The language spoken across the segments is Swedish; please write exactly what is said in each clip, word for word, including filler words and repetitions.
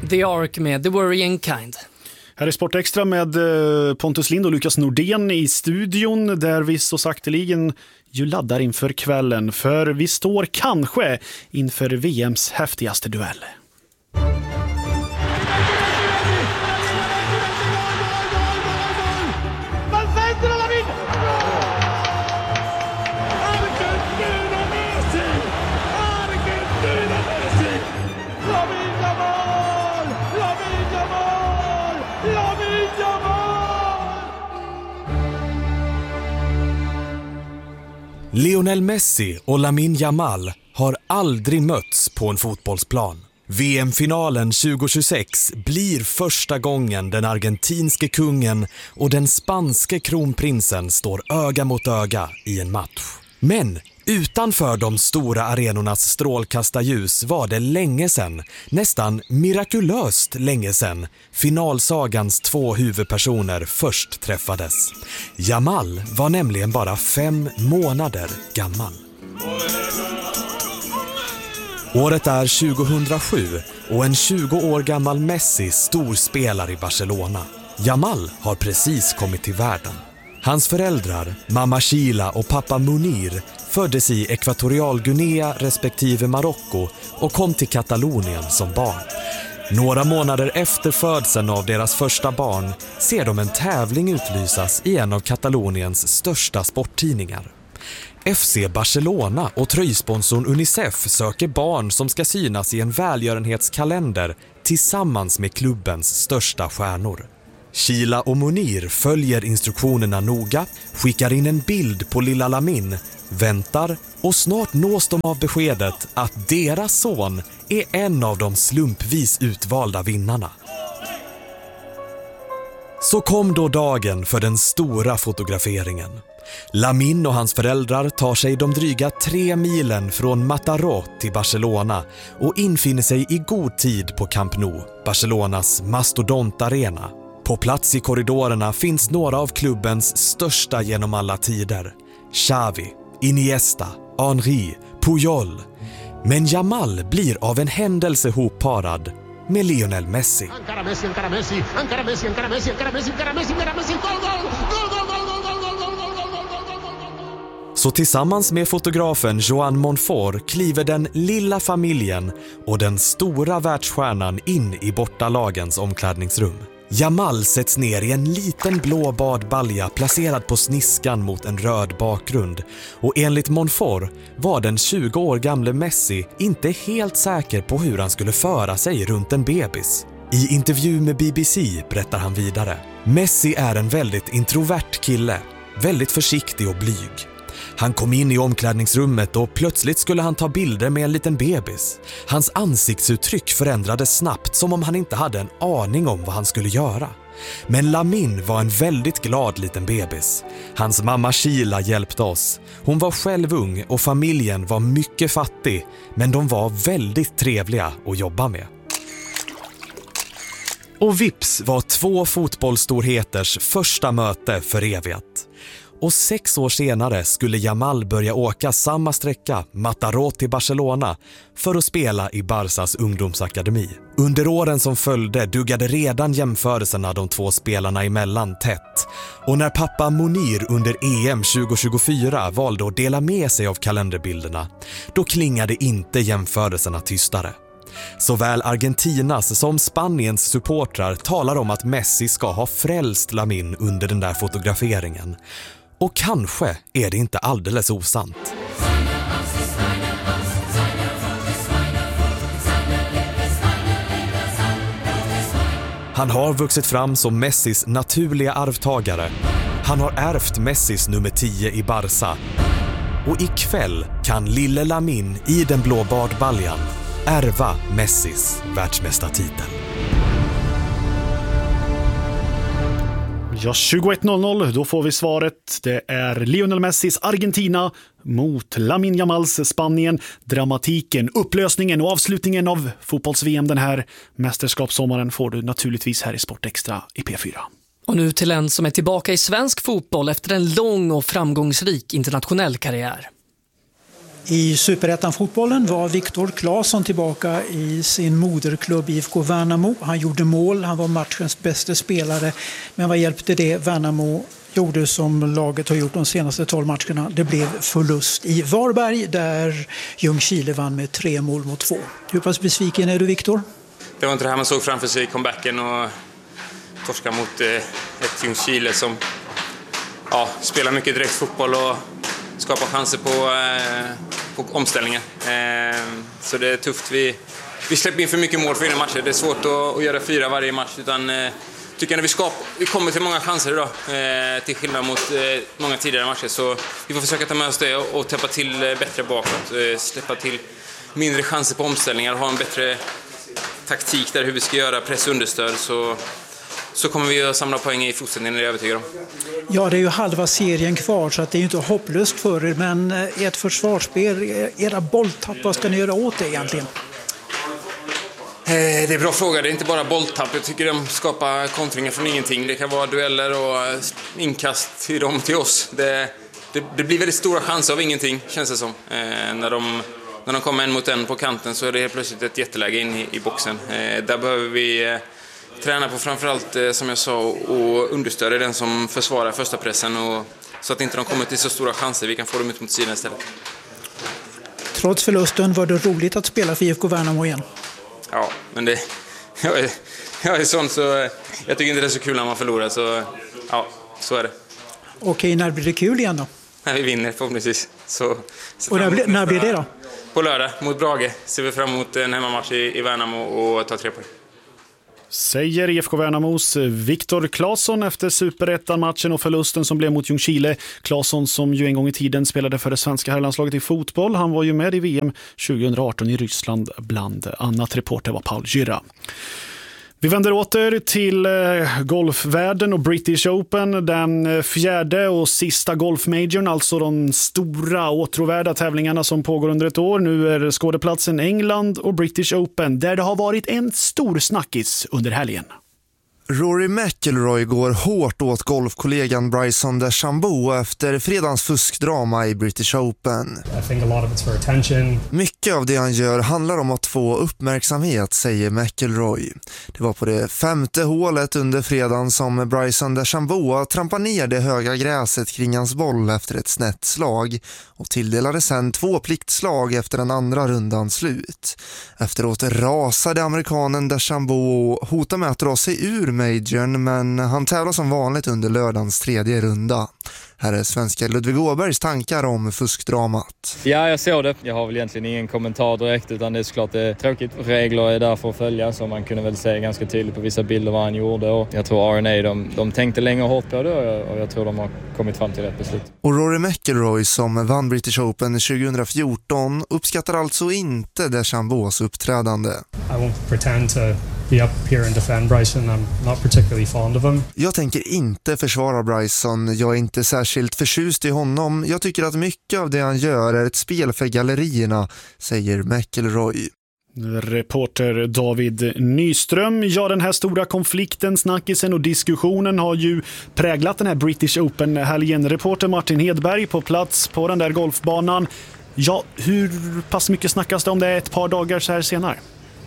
The Ark med The Worrying Kind. Här är Sport Extra med Pontus Lind och Lukas Nordén i studion där vi så sakteligen ju laddar inför kvällen. För vi står kanske inför V M:s häftigaste duell. Lionel Messi och Lamine Yamal har aldrig mötts på en fotbollsplan. V M-finalen tjugo tjugosex blir första gången den argentinske kungen och den spanske kronprinsen står öga mot öga i en match. Men utanför de stora arenornas strålkastarljus var det länge sedan, nästan mirakulöst länge sedan, finalsagans två huvudpersoner först träffades. Yamal var nämligen bara fem månader gammal. Året är tjugohundrasju och en tjugo år gammal Messi storspelar i Barcelona. Yamal har precis kommit till världen. Hans föräldrar, mamma Sheila och pappa Munir, föddes i Ekvatorialguinea respektive Marocko och kom till Katalonien som barn. Några månader efter födseln av deras första barn ser de en tävling utlysas i en av Kataloniens största sporttidningar. F C Barcelona och tröjsponsorn Unicef söker barn som ska synas i en välgörenhetskalender tillsammans med klubbens största stjärnor. Sheila och Munir följer instruktionerna noga, skickar in en bild på lilla Lamine, väntar och snart nås de av beskedet att deras son är en av de slumpvis utvalda vinnarna. Så kom då dagen för den stora fotograferingen. Lamine och hans föräldrar tar sig de dryga tre milen från Mataró till Barcelona och infinner sig i god tid på Camp Nou, Barcelonas mastodontarena. På plats i korridorerna finns några av klubbens största genom alla tider. Xavi, Iniesta, Henry, Puyol. Men Yamal blir av en händelse hopparad med Lionel Messi. Encara Messi, encara Messi, encara Messi, encara Messi, encara Messi, encara Messi, encara Messi, gol, gol, gol, gol, gol, gol, gol, gol, gol, gol. Så tillsammans med fotografen Joan Monfort kliver den lilla familjen och den stora världsstjärnan in i bortalagens omklädningsrum. Yamal sätts ner i en liten blå badbalja placerad på sniskan mot en röd bakgrund och enligt Monfort var den tjugo år gamle Messi inte helt säker på hur han skulle föra sig runt en bebis. I intervju med B B C berättar han vidare: Messi är en väldigt introvert kille, väldigt försiktig och blyg. Han kom in i omklädningsrummet och plötsligt skulle han ta bilder med en liten bebis. Hans ansiktsuttryck förändrades snabbt som om han inte hade en aning om vad han skulle göra. Men Lamine var en väldigt glad liten bebis. Hans mamma Sheila hjälpte oss. Hon var själv ung och familjen var mycket fattig, men de var väldigt trevliga att jobba med. Och vips var två fotbollsstorheters första möte förevigat. Och sex år senare skulle Yamal börja åka samma sträcka, Mataró till Barcelona, för att spela i Barsas ungdomsakademi. Under åren som följde duggade redan jämförelserna de två spelarna emellan tätt. Och när pappa Munir under E M tjugo tjugofyra valde att dela med sig av kalenderbilderna, då klingade inte jämförelserna tystare. Såväl Argentinas som Spaniens supportrar talar om att Messi ska ha frälst Lamine under den där fotograferingen. Och kanske är det inte alldeles osant. Han har vuxit fram som Messis naturliga arvtagare. Han har ärvt Messis nummer tio i Barça. Och ikväll kan lille Lamine i den blå badbaljan ärva Messis världsmästartitel. Ja, tjugoett noll noll, då får vi svaret. Det är Lionel Messis Argentina mot Lamine Yamals Spanien. Dramatiken, upplösningen och avslutningen av fotbolls-V M den här mästerskapssommaren får du naturligtvis här i Sport Extra i P fyra. Och nu till en som är tillbaka i svensk fotboll efter en lång och framgångsrik internationell karriär. I Superettan-fotbollen var Viktor Claesson tillbaka i sin moderklubb I F K Värnamo. Han gjorde mål, han var matchens bästa spelare. Men vad hjälpte det Värnamo gjorde som laget har gjort de senaste tolv matcherna? Det blev förlust i Varberg där Ljungskile vann med tre mål mot två. Hur pass besviken är du, Viktor? Det var inte det här man såg framför sig i comebacken och torska mot ett Ljungskile som ja, spelar mycket direkt fotboll och skapar chanser på, på omställningar. Så det är tufft. Vi, vi släpper in för mycket mål för innan matcher. Det är svårt att, att göra fyra varje match. Utan tycker jag när vi, skap, vi kommer till många chanser idag till skillnad mot många tidigare matcher. Så vi får försöka ta med oss det och, och täppa till bättre bakåt. Släppa till mindre chanser på omställningar. Ha en bättre taktik där hur vi ska göra press och understöd. Så så kommer vi att samla poäng i fortsättningen, det är jag övertygad om. Ja, det är ju halva serien kvar så att det är ju inte hopplöst för er. Men ert försvarsspel, era bolltapp, vad ska ni göra åt det egentligen? Eh, det är en bra fråga. Det är inte bara bolltapp. Jag tycker de skapar kontringar från ingenting. Det kan vara dueller och inkast till dem till oss. Det, det, det blir väldigt stora chanser av ingenting, känns det som. Eh, när, de, när de kommer en mot en på kanten så är det helt plötsligt ett jätteläge in i, i boxen. Eh, där behöver vi... Eh, träna på framförallt, som jag sa, och understödja den som försvarar första pressen och så att inte de kommer till så stora chanser. Vi kan få dem ut mot sidan istället. Trots förlusten var det roligt att spela för I F K Värnamo igen. Ja, men det jag är, jag är sån så jag tycker inte det är så kul när man förlorar så ja, så är det. Okej, när blir det kul igen då? När vi vinner förhoppningsvis. Så, så och när blir, när blir det då? På lördag mot Brage. Ser vi fram emot en hemmamatch i, i Värnamo och ta tre poäng. Säger I F K Värnamos Viktor Claesson efter Superettan-matchen och förlusten som blev mot Ljungskile. Claesson som ju en gång i tiden spelade för det svenska herrlandslaget i fotboll. Han var ju med i V M tjugohundraarton i Ryssland bland annat. Reporter var Paul Gyra. Vi vänder åter till golfvärlden och British Open, den fjärde och sista golfmajorn, alltså de stora åtråvärda tävlingarna som pågår under ett år. Nu är skådeplatsen England och British Open där det har varit en stor snackis under helgen. Rory McIlroy går hårt åt golfkollegan Bryson DeChambeau efter fredagens fuskdrama i British Open. I think a lot of it's for attention. Mycket av det han gör handlar om att få uppmärksamhet, säger McIlroy. Det var på det femte hålet under fredagen som Bryson DeChambeau trampade ner det höga gräset kring hans boll efter ett snett slag och tilldelade sen två pliktslag efter den andra rundan slut. Efteråt rasade amerikanen DeChambeau och hotade med att dra sig ur majorn, men han tävlar som vanligt under lördagens tredje runda. Här är svenska Ludvig Åbergs tankar om fuskdramat. Ja, jag såg det. Jag har väl egentligen ingen kommentar direkt, utan det är såklart det är tråkigt. Regler är där för att följa, så man kunde väl se ganska tydligt på vissa bilder vad han gjorde. Och jag tror R N A de, de tänkte länge och hårt på det och jag tror de har kommit fram till rätt beslut. Och Rory McIlroy som vann British Open tjugohundrafjorton uppskattar alltså inte DeChambeaus uppträdande. I won't pretend to be up here and defend Bryson. I'm not particularly fond of him. Jag tänker inte försvara Bryson. Jag är inte särskilt förtjust i honom. Jag tycker att mycket av det han gör är ett spel för gallerierna, säger McIlroy. Reporter David Nyström. Ja, den här stora konflikten, snackisen och diskussionen har ju präglat den här British Open-helgen. Reporter Martin Hedberg på plats på den där golfbanan. Ja, hur pass mycket snackas det om det ett par dagar så här senare?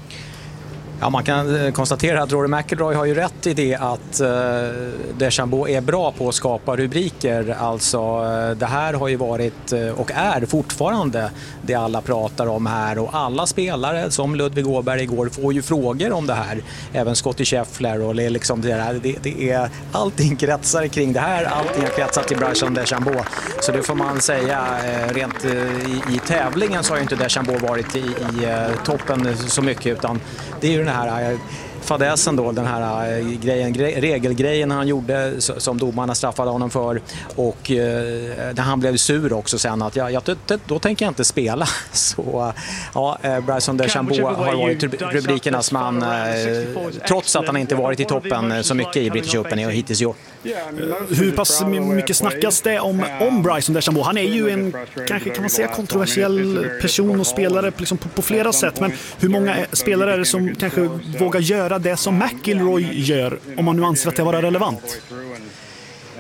Ja, man kan konstatera att Rory McIlroy har ju rätt i det att eh, DeChambeau är bra på att skapa rubriker. Alltså eh, det här har ju varit eh, och är fortfarande det alla pratar om här, och alla spelare som Ludvig Åberg igår får ju frågor om det här. Även Scottie Scheffler och det är liksom det här, det, det är allting kretsar kring det här, allting har kretsat till Bryson DeChambeau. Så det får man säga eh, rent eh, i, i tävlingen så har ju inte DeChambeau varit i, i eh, toppen så mycket, utan det är ju den här fadäsen då, den här grejen, gre- regelgrejen han gjorde som domarna straffade honom för, och eh, när han blev sur också sen att jag, jag, då tänker jag inte spela. Så ja, Bryson DeChambeau har varit rubrikernas man eh, trots att han inte varit i toppen så mycket i British Open och hittills i år. Hur pass mycket snackas det om, om Bryson DeChambeau? Han är ju en, kanske kan man säga, kontroversiell person och spelare liksom på, på flera sätt, men hur många spelare är det som kanske vågar göra det som McIlroy gör, om man nu anser att det var relevant?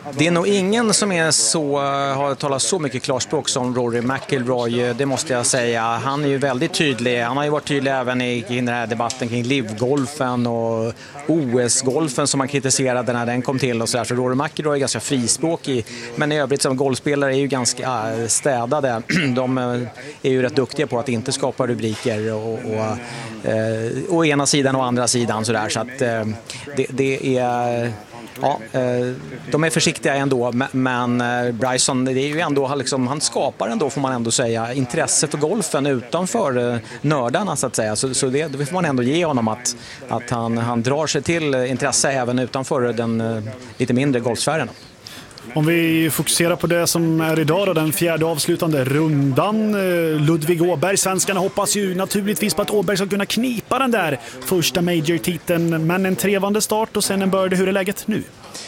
Det är nog ingen som är så, har talat så mycket klarspråk som Rory McIlroy, det måste jag säga. Han är ju väldigt tydlig. Han har ju varit tydlig även i, i den här debatten kring livgolfen och O S-golfen som man kritiserade när den kom till och så där. Så Rory McIlroy är ganska frispråkig, men i övrigt som golfspelare är ju ganska städade. De är ju rätt duktiga på att inte skapa rubriker och, och eh, å ena sidan och andra sidan så där. Så att eh, det, det är... Ja, de är försiktiga ändå, men Bryson, det är ju ändå, liksom, han skapar ändå, får man ändå säga, intresse för golfen utanför nördarna så att säga. Så, så det, det får man ändå ge honom att, att han, han drar sig till intresse även utanför den lite mindre golfsfären. Om vi fokuserar på det som är idag då, den fjärde avslutande rundan. Ludvig Åberg, svenskarna hoppas ju naturligtvis på att Åberg ska kunna knipa den där första major-titeln, men en trevande start och sen en börde. Hur är läget nu?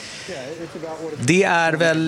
Det är väl,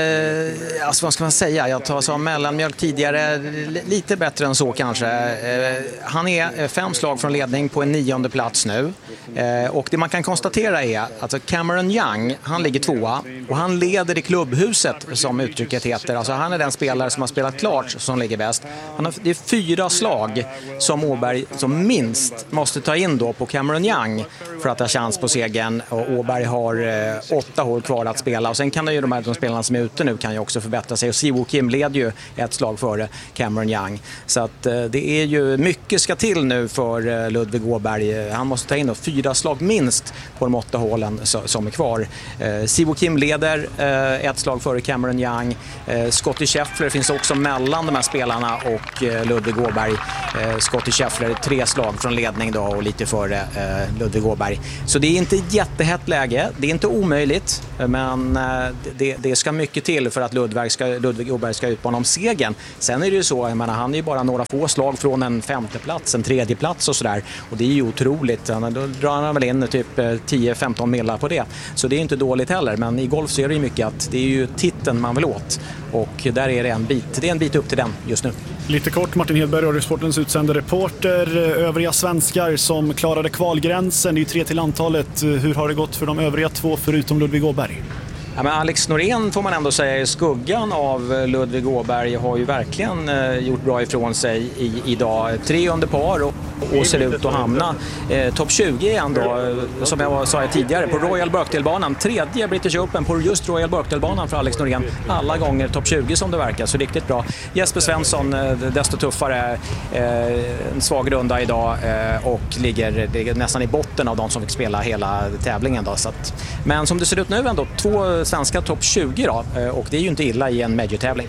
eh, alltså vad ska man säga, jag tar som mellanmjölk tidigare, lite bättre än så kanske. Eh, han är fem slag från ledning på en nionde plats nu. Eh, och det man kan konstatera är att Cameron Young, han ligger tvåa och han leder i klubbhuset som uttrycket heter. Alltså han är den spelare som har spelat klart som ligger bäst. Han har, det är fyra slag som Åberg som minst måste ta in då på Cameron Young för att ha chans på segern, och Åberg har eh, åtta hål kvar att spela, och sen kan det ju de här de spelarna som är ute nu kan ju också förbättra sig, och Siwoo Kim leder ju ett slag före Cameron Young, så att eh, det är ju mycket ska till nu för eh, Ludvig Åberg. Han måste ta in då fyra slag minst på de åtta hålen så, som är kvar. eh, Siwoo Kim leder eh, ett slag före Cameron Young. eh, Scottie Scheffler finns också mellan de här spelarna och eh, Ludvig Åberg. eh, Scottie Scheffler tre slag från ledning då och lite före eh, Ludvig Åberg, så det är inte ett jättehett läge, det är inte omöjligt, men det, det ska mycket till för att Ludvig, ska, Ludvig Åberg ska utmana om segern. Sen är det ju så, jag menar, han är ju bara några få slag från en femte plats, en tredje plats och sådär, och det är ju otroligt. Då drar han väl in typ tio femton millar på det, så det är inte dåligt heller, men i golf så är det ju mycket att det är ju titeln man vill åt, och där är det en bit, det är en bit upp till den just nu. Lite kort, Martin Hedberg, Radiosportens utsända reporter. Övriga svenskar som klarade kvalgränsen, det är ju tre till antalet. Hur har det gått för de övriga två förutom Ludvig Åberg? Ja, men Alex Norén får man ändå säga i skuggan av Ludvig Åberg har ju verkligen eh, gjort bra ifrån sig i, idag. Tre under par och, och ser ut att hamna eh, topp tjugo igen då, eh, som jag sa tidigare, på Royal Birkdale-banan. Tredje British Open på just Royal Birkdale-banan för Alex Norén. Alla gånger topp tjugo som det verkar, så riktigt bra. Jesper Svensson, eh, desto tuffare, eh, en svag runda idag eh, och ligger, ligger nästan i botten av de som fick spela hela tävlingen då. Så att, men som det ser ut nu ändå, två svenska topp tjugo då, och det är ju inte illa i en major-tävling.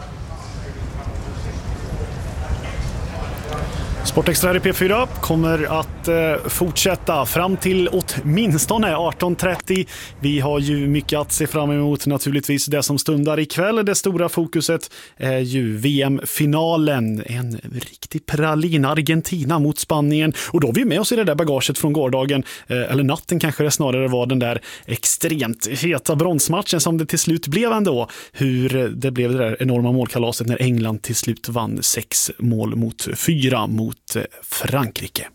Sportextra i P fyra kommer att eh, fortsätta fram till åtminstone arton trettio. Vi har ju mycket att se fram emot, naturligtvis. Det som stundar ikväll, det stora fokuset är ju V M-finalen. En riktig pralin, Argentina mot Spanien. Och då har vi med oss i det där bagaget från gårdagen, eh, eller natten kanske det snarare var, den där extremt heta bronsmatchen som det till slut blev ändå. Hur det blev det där enorma målkalaset när England till slut vann sex mål mot fyra mot Frankrike.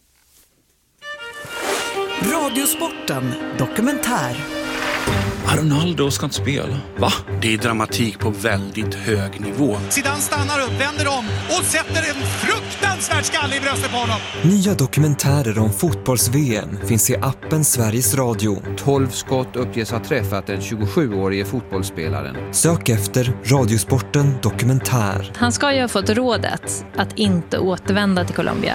Radiosporten dokumentär. Ronaldo ska inte spela. Va? Det är dramatik på väldigt hög nivå. Zidane stannar upp, vänder om och sätter en fruktansvärd skalle i bröstet på honom. Nya dokumentärer om fotbolls-V M finns i appen Sveriges Radio. tolv skott uppges ha träffat den tjugosjuårige fotbollsspelaren. Sök efter Radiosporten dokumentär. Han ska ju ha fått rådet att inte återvända till Colombia.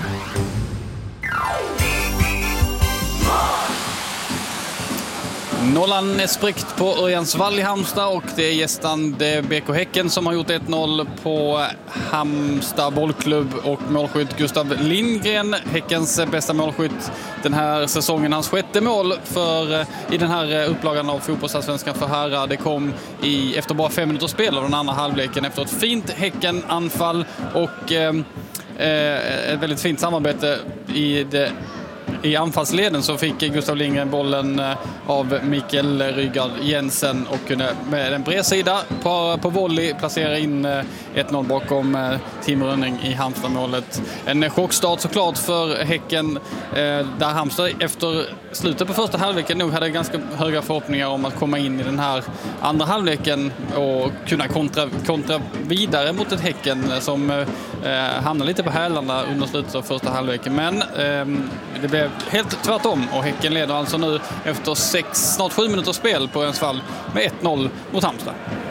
Nollan är spräckt på Örjansvall i Halmstad och det är gästande B K Häcken som har gjort ett noll på Halmstad bollklubb och målskytt Gustav Lindgren, Häckens bästa målskytt den här säsongen. Hans sjätte mål för, i den här upplagan av fotbollsallsvenskan för herrar. Det kom i, efter bara fem minuter spel av den andra halvleken efter ett fint Häcken-anfall och eh, ett väldigt fint samarbete i det i anfallsleden så fick Gustav Lindgren bollen av Mikael Rygaard Jensen och kunde med en bred sida på, på volley placera in ett noll bakom Tim Rönning i Halmstad-målet. En chockstart såklart för Häcken där Halmstad efter slutet på första halvleken nog hade ganska höga förhoppningar om att komma in i den här andra halvleken och kunna kontra, kontra vidare mot ett Häcken som eh, hamnade lite på hälarna under slutet av första halvleken. Men eh, det blev helt tvärtom och Häcken leder alltså nu efter sex, snart sju minuters spel på ens fall med ett noll mot Halmstad.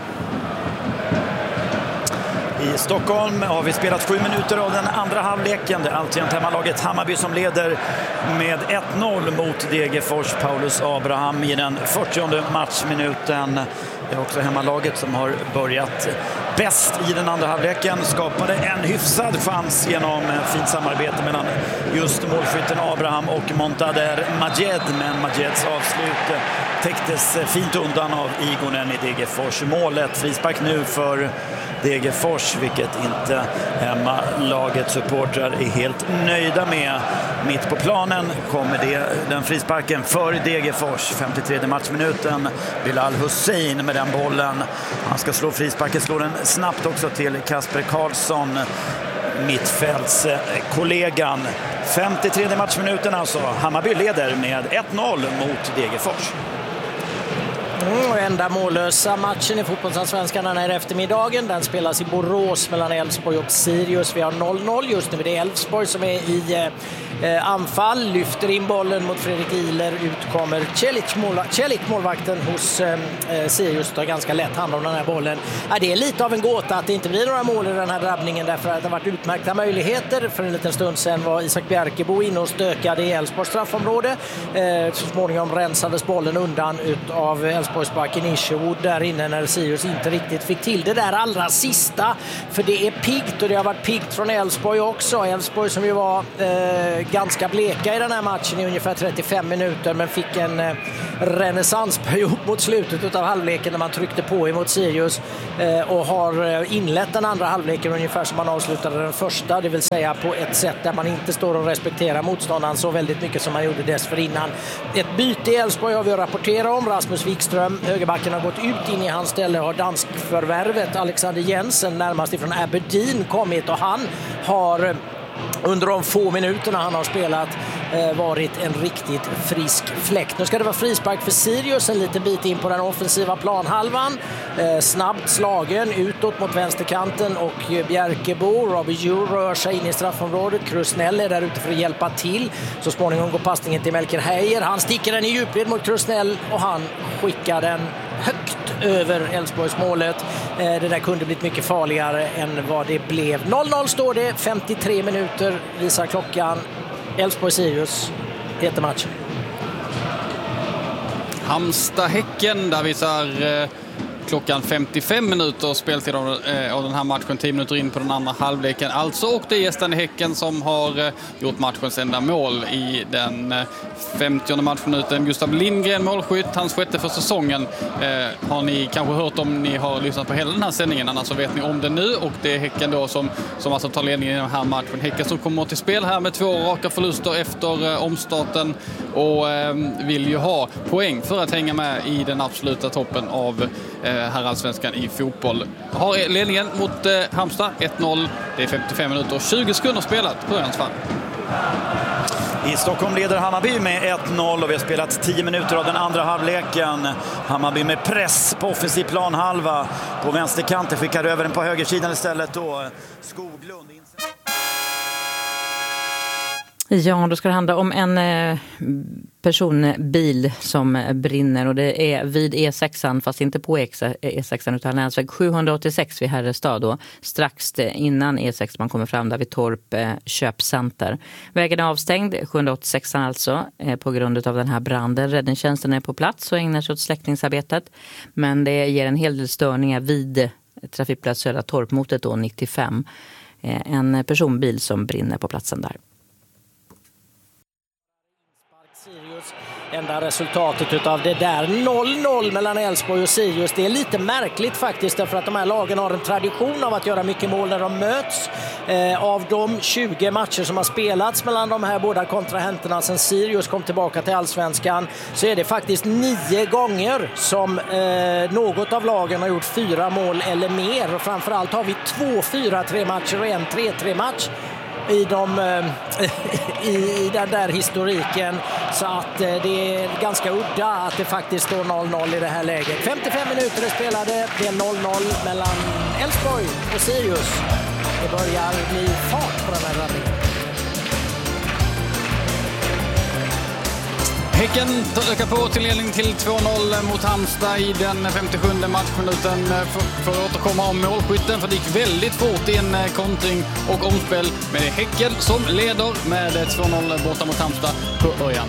I Stockholm har vi spelat sju minuter av den andra halvleken. Det är alltjämt hemmalaget Hammarby som leder med ett noll mot Degerfors. Paulus Abraham i den fyrtionde matchminuten. Det är också hemmalaget som har börjat bäst i den andra halvleken. Skapade en hyfsad chans genom fint samarbete mellan just målskytten Abraham och Montader Majed. Men Majeds avslut täcktes fint undan av Igonen i Degerfors. Målet, frispark nu för Degerfors, vilket inte hemmalagets supportrar är helt nöjda med. Mitt på planen kommer det, den frisparken för Degerfors. femtiotredje matchminuten. Bilal Hussein med den bollen. Han ska slå frisparken, slår den snabbt också till Kasper Karlsson, mittfältskollegan. femtiotredje matchminuten alltså. Hammarby leder med ett noll mot Degerfors. Mm, enda mållösa matchen i fotbollsallsvenskan den här eftermiddagen. Den spelas i Borås mellan Elfsborg och Sirius. Vi har noll noll just nu. Det är Elfsborg som är i eh, anfall. Lyfter in bollen mot Fredrik Ihler. Ut kommer Celic, mål, Celic målvakten hos eh, Sirius. Tar ganska lätt hand om den här bollen. Ja, det är lite av en gåta att det inte blir några mål i den här drabbningen. Därför att det har varit utmärkta möjligheter. För en liten stund sedan var Isak Bjerkebo inne och stökade i Elfsborgs straffområde. Eh, så småningom rensades bollen undan ut av Elfsborgsbacken Isherwood där inne när Sirius inte riktigt fick till det där allra sista. För det är piggt och det har varit piggt från Elfsborg också. Elfsborg som ju var eh, ganska bleka i den här matchen i ungefär trettiofem minuter men fick en eh, renässansperiod mot slutet av halvleken när man tryckte på emot Sirius eh, och har inlett den andra halvleken ungefär som man avslutade den första, det vill säga på ett sätt där man inte står och respekterar motståndaren så väldigt mycket som man gjorde dessförinnan. Ett byte i Elfsborg har vi att rapportera om. Rasmus Wikström, högerbacken, har gått ut in i hans ställe och har danskförvärvet Alexander Jensen närmast ifrån Aberdeen kommit och han har under de få minuterna han har spelat eh, varit en riktigt frisk fläkt. Nu ska det vara frispark för Sirius en liten bit in på den offensiva planhalvan. Eh, snabbt slagen utåt mot vänsterkanten och eh, Bjerkebo, Robbie Djur rör sig in i straffområdet. Krusnell är där ute för att hjälpa till. Så småningom går passningen till Melker Heier. Han sticker den i djupled mot Krusnell och han skickar den högt över Elfsborgs målet. Eh, det där kunde blivit mycket farligare än vad det blev. noll noll står det, femtiotre minuter visar klockan. Elfsborg-Sirius heter matchen. Halmstad-Häcken, där visar eh, klockan femtiofem minuter speltid av, eh, av den här matchen, tio minuter in på den andra halvleken. Alltså, och det är gästen Häcken som har eh, gjort matchens enda mål i den eh, femtionde matchminuten. Gustav Lindgren, målskytt, hans sjätte för säsongen. Eh, har ni kanske hört om ni har lyssnat på hela den här sändningen, annars så vet ni om det nu. Och det är Häcken då som, som alltså tar ledningen i den här matchen. Häcken som kommer till spel här med två raka förluster efter eh, omstarten och eh, vill ju ha poäng för att hänga med i den absoluta toppen av eh, herrallsvenskan i fotboll. Har ledningen mot eh, Halmstad ett noll. Det är femtiofem minuter och tjugo sekunder spelat på hans fall. I Stockholm leder Hammarby med ett noll och vi har spelat tio minuter av den andra halvleken. Hammarby med press på offensiv planhalva. På vänsterkanten skickar över den på högersidan istället då. Skoglund. Ja, då ska det handla om en eh, personbil som brinner och det är vid E sexan, fast inte på E sexan utan länsväg sjuhundraåttiosex vid Herrestad då, strax innan E sex man kommer fram där vid Torp eh, köpcenter. Vägen är avstängd, sjuhundraåttiosex alltså, eh, på grund av den här branden. Räddningstjänsten är på plats och ägnar sig åt släckningsarbetet, men det ger en hel del störningar vid trafikplats Södra Torpmotet då nittiofem. Eh, en personbil som brinner på platsen där. Sirius. Enda resultatet utav det där noll noll mellan Elfsborg och Sirius. Det är lite märkligt faktiskt, därför att de här lagen har en tradition av att göra mycket mål när de möts. Eh, av de tjugo matcher som har spelats mellan de här båda kontrahenterna sedan Sirius kom tillbaka till Allsvenskan, så är det faktiskt nio gånger som eh, något av lagen har gjort fyra mål eller mer. Och framförallt har vi två fyra tre matcher och en tre tre match i, de, i, i den där historiken. Så att det är ganska udda att det faktiskt står noll noll i det här läget. femtiofem minuter är spelade, det är noll noll mellan Elfsborg och Sirius. Det börjar bli fart på den här raden. Häcken ökar på till ledning till två noll mot Halmstad i den femtiosjunde matchminuten. För, för att återkomma om målskytten, för det gick väldigt fort i en kontring och omspel. Men det är Häcken som leder med två noll borta mot Halmstad på början.